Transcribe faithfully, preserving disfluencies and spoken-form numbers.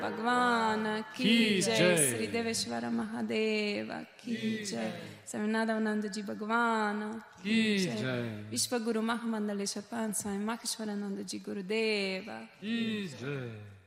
Bhagwan ki jai, Sri Deveshwara Mahadeva ki jai, Swaminadavanandaji Bhagwan ki jai, Vishwaguru Mahamandalesha Pansa e Maheshwaranandaji Gurudeva ki jai.